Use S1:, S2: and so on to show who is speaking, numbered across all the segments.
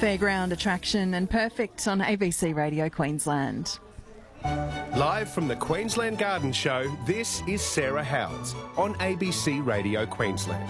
S1: fairground attraction and perfect on ABC Radio Queensland.
S2: Live from the Queensland Garden Show, this is Sarah Howells on ABC Radio Queensland.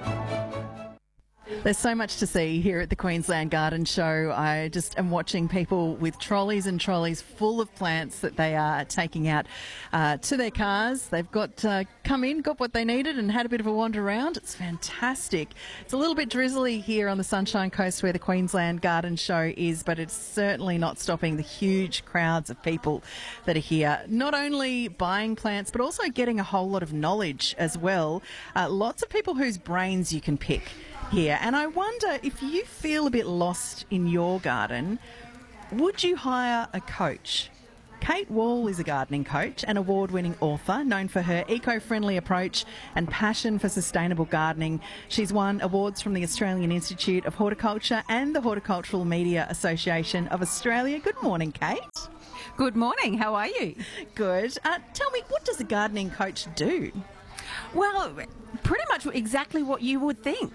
S1: There's so much to see here at the Queensland Garden Show. I just am watching people with trolleys and trolleys full of plants that they are taking out to their cars. They've got come in, got what they needed and had a bit of a wander around. It's fantastic. It's a little bit drizzly here on the Sunshine Coast where the Queensland Garden Show is, but it's certainly not stopping the huge crowds of people that are here, not only buying plants but also getting a whole lot of knowledge as well. Lots of people whose brains you can pick here. And I wonder, if you feel a bit lost in your garden, would you hire a coach? Kate Wall is a gardening coach and award-winning author known for her eco-friendly approach and passion for sustainable gardening. She's won awards from the Australian Institute of Horticulture and the Horticultural Media Association of Australia. Good morning, Kate.
S3: Good morning. How are you?
S1: Good. Tell me, what does a gardening coach do?
S3: Well, pretty much exactly what you would think.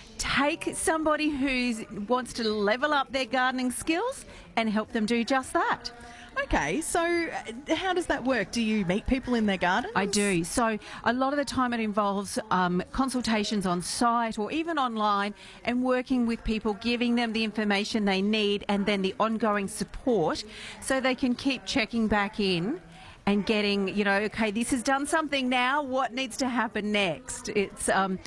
S3: Take somebody who wants to level up their gardening skills and help them do just that.
S1: Okay, so how does that work? Do you meet people in their gardens?
S3: I do. So a lot of the time it involves consultations on site or even online and working with people, giving them the information they need and then the ongoing support so they can keep checking back in and getting, okay, this has done something now, what needs to happen next? It's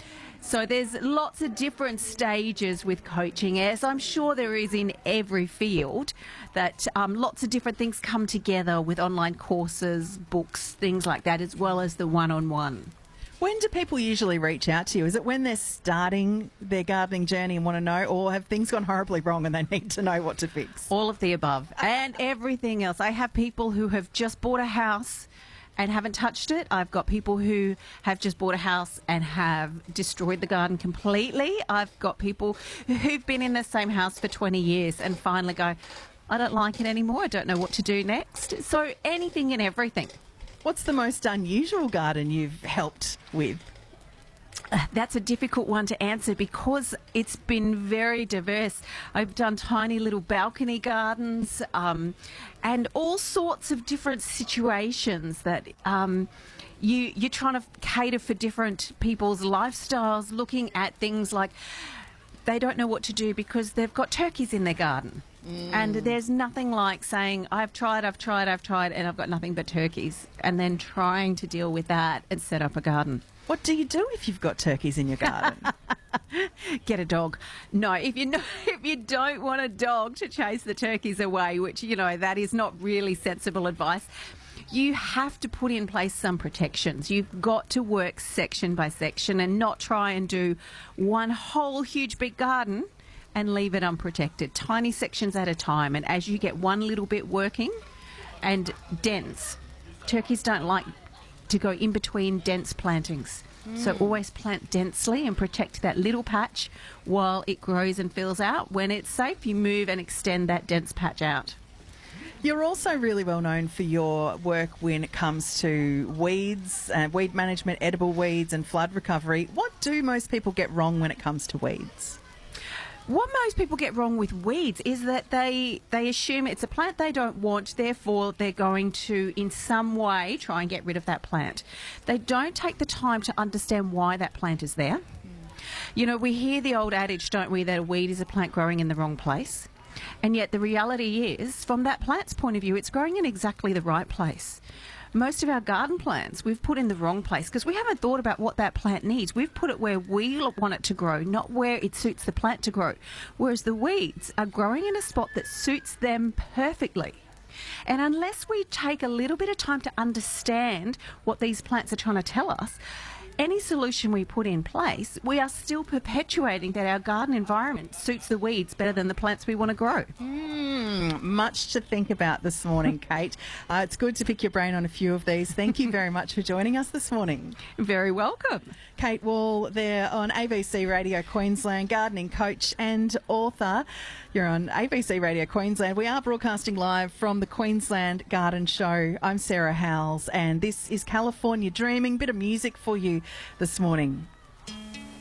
S3: so there's lots of different stages with coaching, as I'm sure there is in every field, that lots of different things come together with online courses, books, things like that, as well as the one-on-one.
S1: When do people usually reach out to you? Is it when they're starting their gardening journey and want to know, or have things gone horribly wrong and they need to know what to fix?
S3: All of the above and everything else. I have people who have just bought a house and haven't touched it. I've got people who have just bought a house and have destroyed the garden completely. I've got people who've been in the same house for 20 years and finally go, I don't like it anymore. I don't know what to do next. So anything and everything.
S1: What's the most unusual garden you've helped with?
S3: That's a difficult one to answer because it's been very diverse. I've done tiny little balcony gardens and all sorts of different situations that you're trying to cater for different people's lifestyles, looking at things like they don't know what to do because they've got turkeys in their garden. And there's nothing like saying, I've tried, and I've got nothing but turkeys, and then trying to deal with that and set up a garden.
S1: What do you do if you've got turkeys in your garden?
S3: Get a dog. No, if you don't want a dog to chase the turkeys away, which, that is not really sensible advice, you have to put in place some protections. You've got to work section by section and not try and do one whole huge big garden and leave it unprotected. Tiny sections at a time. And as you get one little bit working and dense, turkeys don't like to go in between dense plantings. So always plant densely and protect that little patch while it grows and fills out. When it's safe, you move and extend that dense patch out.
S1: You're also really well known for your work when it comes to weeds, weed management, edible weeds and flood recovery. What do most people get wrong when it comes to weeds?
S3: What most people get wrong with weeds is that they assume it's a plant they don't want, therefore they're going to, in some way, try and get rid of that plant. They don't take the time to understand why that plant is there. We hear the old adage, don't we, that a weed is a plant growing in the wrong place. And yet the reality is, from that plant's point of view, it's growing in exactly the right place. Most of our garden plants we've put in the wrong place because we haven't thought about what that plant needs. We've put it where we want it to grow, not where it suits the plant to grow. Whereas the weeds are growing in a spot that suits them perfectly. And unless we take a little bit of time to understand what these plants are trying to tell us, any solution we put in place, we are still perpetuating that our garden environment suits the weeds better than the plants we want to grow.
S1: Much to think about this morning, Kate. It's good to pick your brain on a few of these. Thank you very much for joining us this morning.
S3: Very welcome.
S1: Kate Wall there on ABC Radio Queensland, gardening coach and author. You're on ABC Radio Queensland. We are broadcasting live from the Queensland Garden Show. I'm Sarah Howells and this is California Dreaming. Bit of music for you this morning.